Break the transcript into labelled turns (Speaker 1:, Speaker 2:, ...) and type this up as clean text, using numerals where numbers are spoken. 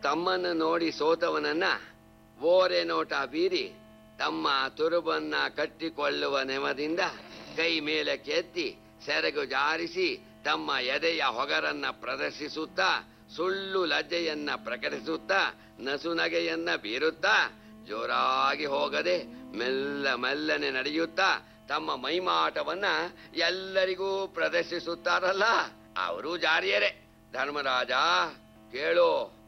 Speaker 1: ತಮ್ಮನ್ನು ನೋಡಿ ಸೋತವನನ್ನ ಓರೆ ನೋಟ ಬೀರಿ ತಮ್ಮ ತುರುಬನ್ನ ಕಟ್ಟಿಕೊಳ್ಳುವ ನೆವದಿಂದ ಕೈ ಮೇಲಕ್ಕೆ ಎತ್ತಿ ಸೆರಗು ಜಾರಿಸಿ ತಮ್ಮ ಎದೆಯ ಹೊಗರನ್ನ ಪ್ರದರ್ಶಿಸುತ್ತಾ ಸುಳ್ಳು ಲಜ್ಜೆಯನ್ನ ಪ್ರಕಟಿಸುತ್ತಾ ನಸುನಗೆಯನ್ನ ಬೀರುತ್ತಾ ಜೋರಾಗಿ ಹೋಗದೆ ಮೆಲ್ಲ ಮೆಲ್ಲನೆ ನಡೆಯುತ್ತಾ ತಮ್ಮ ಮೈಮಾಟವನ್ನ ಎಲ್ಲರಿಗೂ ಪ್ರದರ್ಶಿಸುತ್ತಾರಲ್ಲ ಅವರು ಜಾರಿಯರೇ. ಧರ್ಮರಾಜ ಕೇಳು,